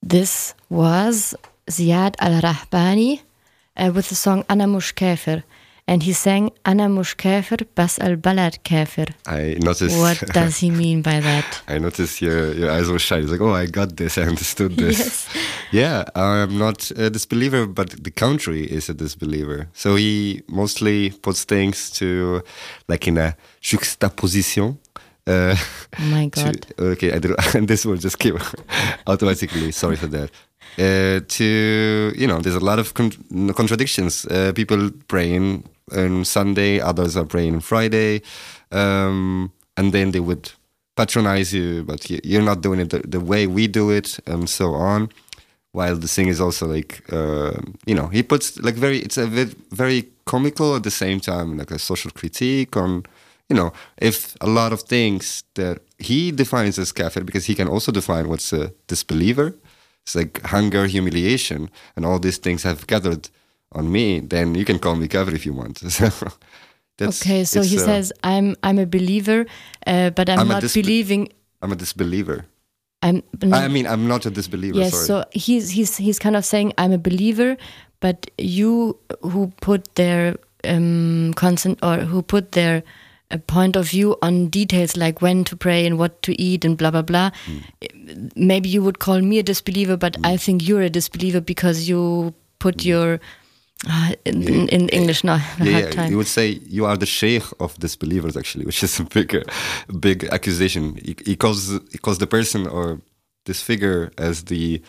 This was Ziad Al-Rahbani with the song Ana Mush Kafir. And he sang Ana Mush Kafir Bas Al-Balad Kafir. I noticed. What does he mean by that? I noticed your eyes were shiny. It's like, oh, I got this. I understood this. Yes. Yeah, I'm not a disbeliever, but the country is a disbeliever. So he mostly puts things to, like in a juxtaposition. Oh my God. Okay, and this word just came automatically. Sorry for that. There's a lot of contradictions. People praying on Sunday, others are praying on Friday, and then they would patronize you, but you're not doing it the way we do it, and so on. While the thing is also like, he puts like it's a very comical at the same time, like a social critique on, if a lot of things that he defines as kafir, because he can also define what's a disbeliever. It's like hunger, humiliation, and all these things have gathered on me. Then you can call me kafir if you want. Okay, so he says, I'm a believer, but I'm not believing. I'm a disbeliever. I'm not a disbeliever. Yes, sorry. so he's kind of saying, I'm a believer, but you who put their who put their point of view on details like when to pray and what to eat and blah blah blah. Maybe you would call me a disbeliever, but I think you're a disbeliever because you put your in English now. You would say you are the sheikh of disbelievers, actually, which is a big accusation. He calls the person or this figure as the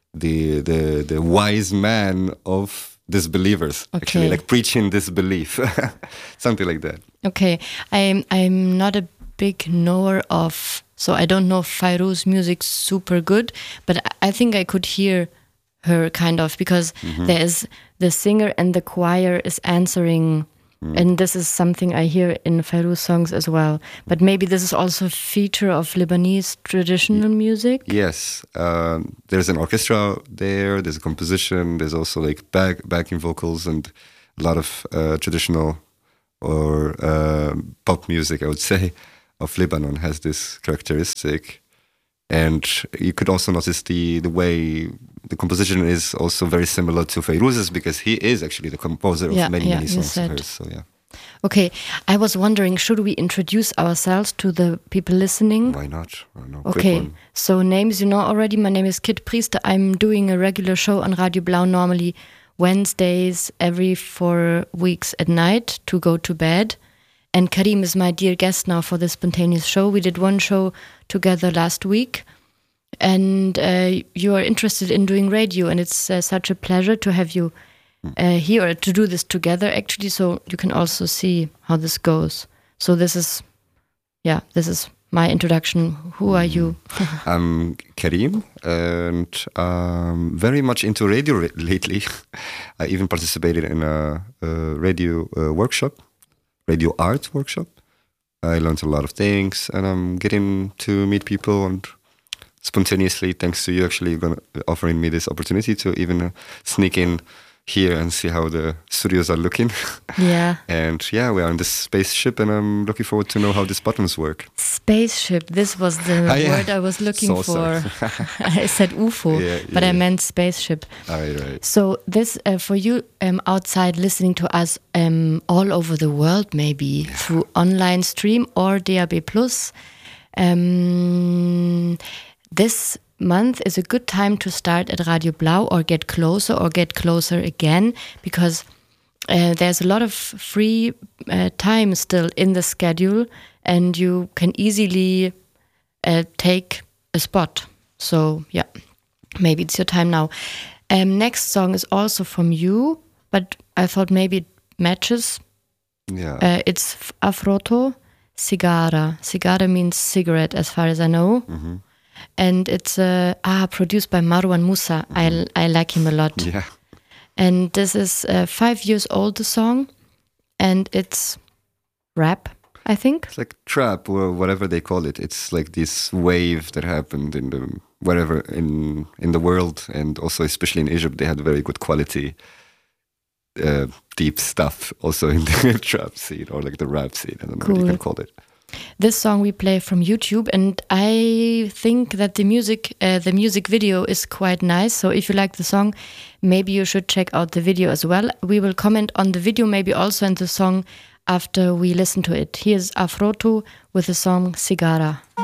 wise man of disbelievers, actually, like preaching disbelief, something like that. Okay, I'm not a big knower of, so I don't know Fairuz music super good, but I think I could hear her kind of, because there is the singer and the choir is answering, and this is something I hear in Fairuz songs as well. But maybe this is also a feature of Lebanese traditional music. Yes, there's an orchestra there. There's a composition. There's also like backing vocals and a lot of traditional or pop music, I would say, of Lebanon has this characteristic. And you could also notice the way the composition is also very similar to Fairuz's, because he is actually the composer of many songs of hers. So yeah. Okay, I was wondering, should we introduce ourselves to the people listening? Why not? Okay, so names you know already. My name is Kit Priester. I'm doing a regular show on Radio Blau, normally Wednesdays every 4 weeks at night to go to bed. And Karim is my dear guest now for the spontaneous show. We did one show together last week. And you are interested in doing radio, and it's such a pleasure to have you here, or to do this together, actually, so you can also see how this goes. So this is my introduction. Who are you? I'm Karim, and I'm very much into radio lately. I even participated in a radio workshop, radio art workshop. I learned a lot of things, and I'm getting to meet people, and spontaneously, thanks to you actually offering me this opportunity to even sneak in here and see how the studios are looking. Yeah. And we are in this spaceship, and I'm looking forward to know how these buttons work. Spaceship, this was the word I was looking for. I said UFO, but I meant spaceship. Right. So this, for you outside listening to us all over the world, maybe through online stream or DAB+, this month is a good time to start at Radio Blau or get closer again, because there's a lot of free time still in the schedule, and you can easily take a spot. So yeah, maybe it's your time now. Next song is also from you, but I thought maybe it matches. Yeah. It's Afroto Sigara. Sigara means cigarette, as far as I know. Mm-hmm. And it's produced by Marwan Musa. Mm-hmm. I like him a lot. Yeah. And this is 5 years old, the song, and it's rap, I think. It's like trap or whatever they call it. It's like this wave that happened in the world, and also especially in Egypt, they had very good quality, deep stuff also in the trap scene, or like the rap scene. I don't know what you can call it. This song we play from YouTube, and I think that the music video is quite nice. So if you like the song, maybe you should check out the video as well. We will comment on the video, maybe also in the song after we listen to it. Here's Afroto with the song Cigara.